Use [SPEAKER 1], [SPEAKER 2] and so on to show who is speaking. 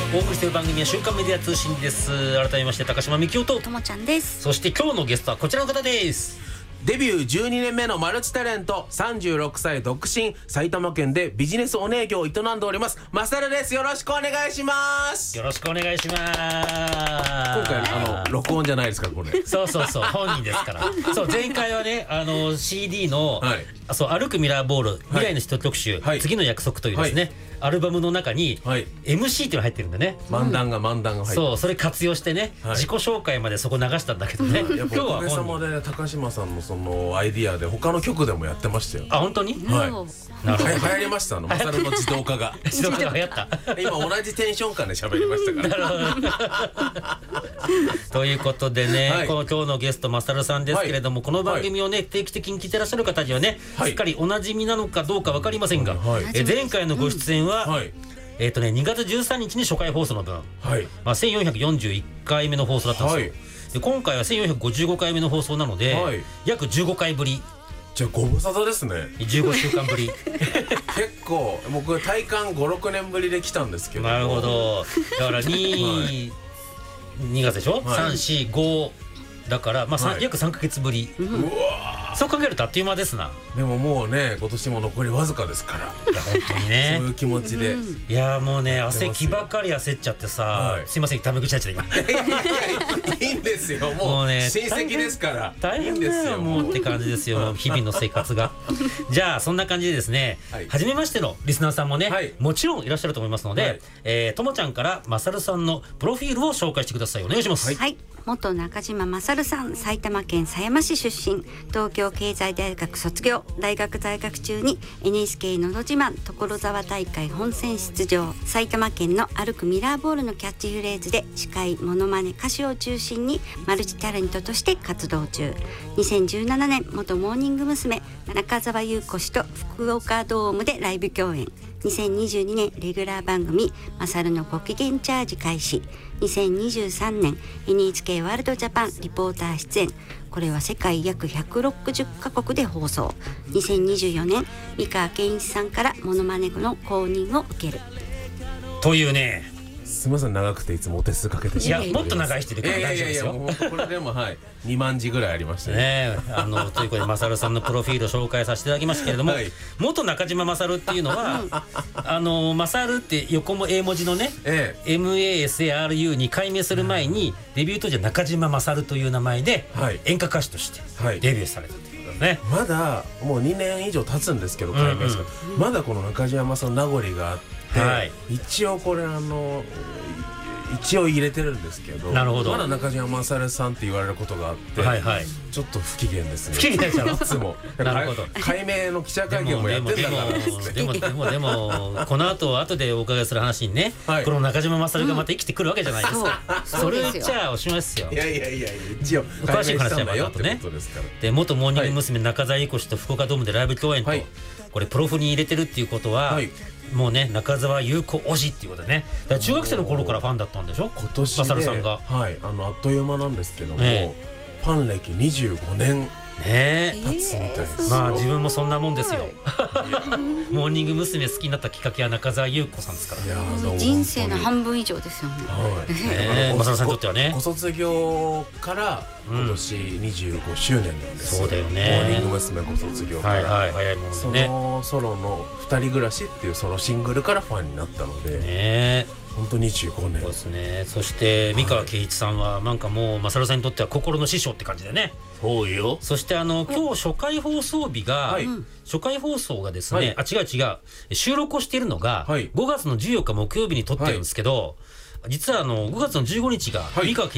[SPEAKER 1] お送りしている番組は週刊メディア通信です。改めまして高島幹夫と
[SPEAKER 2] ともちゃんです。
[SPEAKER 1] そして今日のゲストはこちらの方です。
[SPEAKER 3] デビュー12年目のマルチタレント、36歳独身、埼玉県でビジネスお姉業を営んでおりますマサルです。よろしくお願いします。
[SPEAKER 1] よろしくお願いします。
[SPEAKER 3] 今回録音じゃないですかこれ。
[SPEAKER 1] そう本人ですから。そう前回はねCD の、
[SPEAKER 3] はい、
[SPEAKER 1] そう歩くミラーボール、未来の人特集、
[SPEAKER 3] はい、
[SPEAKER 1] 次の約束というですね、はい、アルバムの中に、はい、MC っていうのが入ってるんでね、
[SPEAKER 3] 漫談が入ってる。
[SPEAKER 1] そうそれ活用してね、はい、自己紹介までそこ流したんだけどね、
[SPEAKER 3] 今日はおかげさまで高島さんのそのアイディアで他の局でもやってましたよ。
[SPEAKER 1] あ、本当に？
[SPEAKER 3] はい。流行りましたマサルの自動化が。
[SPEAKER 1] 自動化が流行った。
[SPEAKER 3] 今同じテンション感で喋りましたから。なるほ
[SPEAKER 1] ど。ということでね、
[SPEAKER 3] はい、
[SPEAKER 1] この今日のゲストマサルさんですけれども、はい、この番組をね定期的に聞いてらっしゃる方にはね、はい、すっかりおなじみなのかどうか分かりませんが、はい、前回のご出演は、はい、2月13日に初回放送の分、はい、1441回目の放送だったんですよ。はい、で今回は1455回目の放送なので、はい、約15回ぶり。
[SPEAKER 3] じゃあご無沙汰ですね。
[SPEAKER 1] 15週間ぶり。
[SPEAKER 3] 結構僕体感 5,6 年ぶりで来たんですけど。
[SPEAKER 1] なるほど。だから2月でしょ、はい、3、4、5だから、はい、約3ヶ月ぶり。うわ、そう考えるとあっという間ですな。
[SPEAKER 3] でももうね今年も残りわずかですから。
[SPEAKER 1] いや本当にね
[SPEAKER 3] そういう気持ちで、
[SPEAKER 1] いやもうね気ばかり焦っちゃってさ、はい、すいませんタメ口になっちゃった
[SPEAKER 3] 今。いいんですよ、もうね親戚ですから
[SPEAKER 1] 大変ですよもうって感じですよ日々の生活が。じゃあそんな感じでですね、はい、初めましてのリスナーさんもね、はい、もちろんいらっしゃると思いますので、はい、ともちゃんからマサルさんのプロフィールを紹介してください。お願いします。
[SPEAKER 2] はい、元中島マサルさん、埼玉県狭山市出身、東京経済大学卒業、大学在学中に NHK のど自慢所沢大会本戦出場、埼玉県の歩くミラーボールのキャッチフレーズで司会、モノマネ、歌手を中心にマルチタレントとして活動中。2017年元モーニング娘。中澤裕子氏と福岡ドームでライブ共演。2022年レギュラー番組マサルのご機嫌チャージ開始。2023年 NHK ワールドジャパンリポーター出演。これは世界約160カ国で放送。2024年三川健一さんからモノマネの公認を受ける
[SPEAKER 1] というね。
[SPEAKER 3] すみません長くていつもお手数かけてしまう。
[SPEAKER 1] いやもっと長い人で大丈夫ですよ。
[SPEAKER 3] これでもはい2万字ぐらいありました
[SPEAKER 1] ね。ということでマサルさんのプロフィールを紹介させていただきましたけれども、はい、元中島マサルっていうのはマサルって横も英文字のね、MASARU に改名する前にデビュー当時は中島マサルという名前で演歌歌手としてデビューされたということですね。
[SPEAKER 3] まだもう2年以上経つんですけど改名ですから、まだこの中島マサルの名残があって、はい、一応これ一応入れてるんですけど、
[SPEAKER 1] なるほど、
[SPEAKER 3] まだ中島マサルさんって言われることがあって、はいはい、ちょっと不機嫌ですね。
[SPEAKER 1] 不機嫌でしょ
[SPEAKER 3] いつも。
[SPEAKER 1] なるほど。
[SPEAKER 3] 改名の記者会見もやってんだから
[SPEAKER 1] でもこの後でお伺いする話にね、はい、この中島マサルがまた生きてくるわけじゃないですか。それ言っちゃおしまいですよ。
[SPEAKER 3] いや一応
[SPEAKER 1] 詳しい話はまたね。で元モーニング娘。中澤裕子氏と福岡ドームでライブ共演と、これプロフに入れてるっていうことは、もうね中澤裕子推しっていうことでね。だから中学生の頃からファンだったんでしょ今年で。マサルさんが
[SPEAKER 3] はいあっという間なんですけども、ファン歴25年経つみたいです。
[SPEAKER 1] まあ自分もそんなもんですよ。モーニング娘。好きになったきっかけは中澤裕子さんですから。
[SPEAKER 2] いや人生の半分以上ですよね。
[SPEAKER 1] マサルさんにとってはね。
[SPEAKER 3] ご卒業から今年25周年なんです。
[SPEAKER 1] そうだよね。
[SPEAKER 3] モーニング娘。ご卒業から
[SPEAKER 1] 早いもんね。
[SPEAKER 3] そのソロの二人暮らしっていうソロシングルからファンになったので、本当に25年。
[SPEAKER 1] そうですね。そして三川圭一さんはなんかもうマサルさんにとっては心の師匠って感じでね。
[SPEAKER 3] そうよ。
[SPEAKER 1] そして今日初回放送日が、初回放送がですね、違う収録をしているのが5月の14日木曜日に撮ってるんですけど、実は5月の15日が三川圭